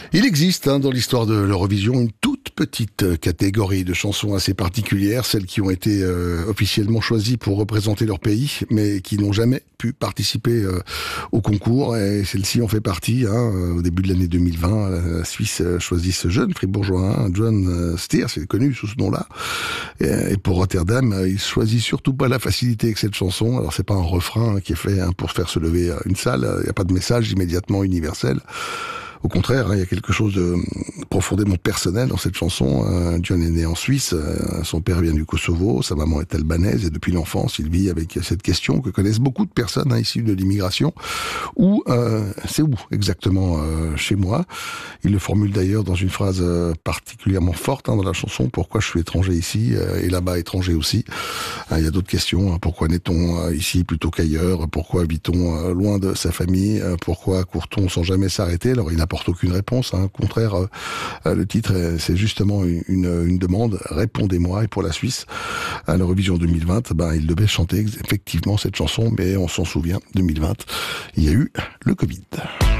Il existe dans l'histoire de l'Eurovision une toute petite catégorie de chansons assez particulières, celles qui ont été officiellement choisies pour représenter leur pays, mais qui n'ont jamais pu participer au concours. Et celle-ci en fait partie. Au début de l'année 2020, la Suisse choisit ce jeune fribourgeois, John Steers, il est connu sous ce nom-là. Et pour Rotterdam, il choisit surtout pas la facilité avec cette chanson. Alors c'est pas un refrain qui est fait pour faire se lever une salle. Il n'y a pas de message immédiatement universel. Au contraire, il y a quelque chose de profondément personnel dans cette chanson. John est né en Suisse, son père vient du Kosovo, sa maman est albanaise et depuis l'enfance, il vit avec cette question que connaissent beaucoup de personnes issues de l'immigration. C'est où exactement chez moi? Il le formule d'ailleurs dans une phrase particulièrement forte dans la chanson. Pourquoi je suis étranger ici et là-bas étranger aussi? Il y a d'autres questions. Pourquoi naît-on ici plutôt qu'ailleurs? Pourquoi vit-on loin de sa famille? Pourquoi court-on sans jamais s'arrêter? Alors il n'apporte aucune réponse. Au contraire, le titre, c'est justement une demande. Répondez-moi. Et pour la Suisse, à l'Eurovision 2020, il devait chanter effectivement cette chanson, mais on s'en souvient, 2020, il y a eu le Covid.